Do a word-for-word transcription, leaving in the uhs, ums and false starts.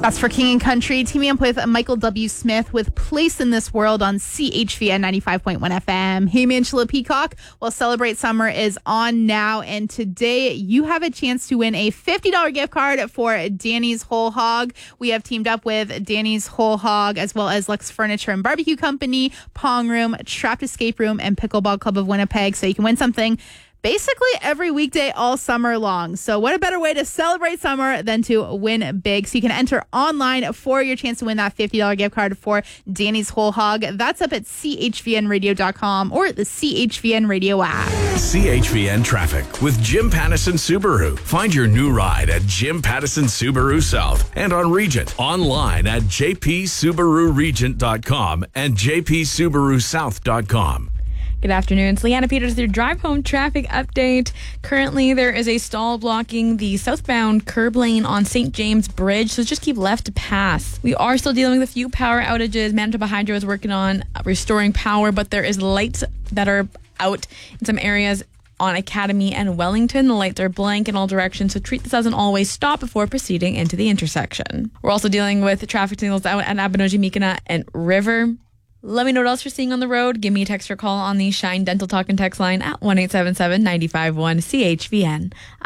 That's for King and Country. Teaming up with Michael W. Smith with Place in This World on C H V N ninety-five point one F M. Hey, Manchilla Peacock. Well, Celebrate Summer is on now, and today you have a chance to win a fifty dollars gift card for Danny's Whole Hog. We have teamed up with Danny's Whole Hog as well as Lux Furniture and Barbecue Company, Pong Room, Trapped Escape Room, and Pickleball Club of Winnipeg, so you can win something basically every weekday all summer long. So what a better way to celebrate summer than to win big. So you can enter online for your chance to win that fifty dollars gift card for Danny's Whole Hog. That's up at C H V N radio dot com or the C H V N Radio app. C H V N Traffic with Jim Pattison Subaru. Find your new ride at Jim Pattison Subaru South and on Regent. Online at j p subaru regent dot com and j p subaru south dot com. Good afternoon. It's Leanna Peters with your drive home traffic update. Currently, there is a stall blocking the southbound curb lane on Saint James Bridge, so just keep left to pass. We are still dealing with a few power outages. Manitoba Hydro is working on restoring power, but there is lights that are out in some areas on Academy and Wellington. The lights are blank in all directions, so treat this as an always stop before proceeding into the intersection. We're also dealing with traffic signals out at Abinoji, Mikana, and River. Let me know what else you're seeing on the road. Give me a text or call on the Shine Dental Talk and text line at one eight seven seven, nine five one, C H V N.